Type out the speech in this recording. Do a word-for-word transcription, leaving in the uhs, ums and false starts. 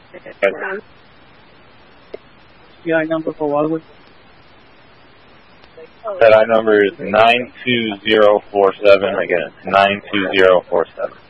C I number for Wildwood? That I number is nine two zero four seven. Again, it's nine two zero four seven.